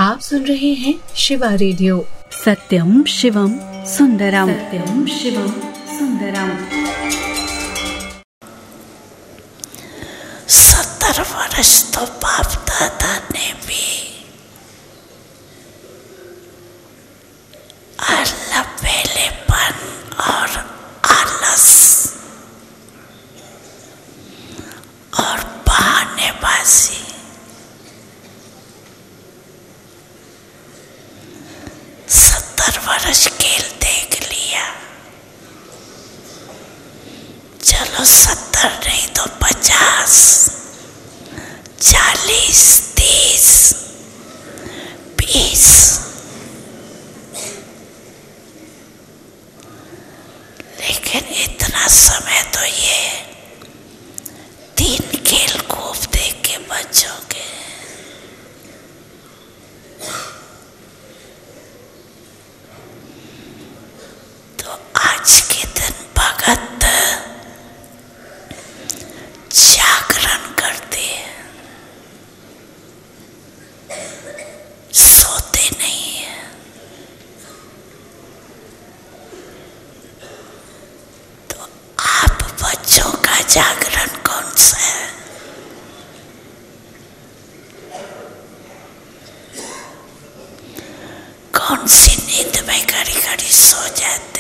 आप सुन रहे हैं शिवा रेडियो। सत्यम शिवम सुंदरम, सत्यम शिवम सुंदरम। 70 वर्ष तो बाप दादा ने भी अलबेलेपन और आलस और बहानेबाजी वर्ष खेल देख लिया। चलो 70 नहीं तो 50, 40, 30, 20। लेकिन इतना समय तो ये 3 खेल खूब देख के बचोगे। आज के दिन भगत जागरण करते हैं, सोते नहीं है। तो आप बच्चों का जागरण कौन सा है? कौन सी नींद में घड़ी घड़ी सो जाते?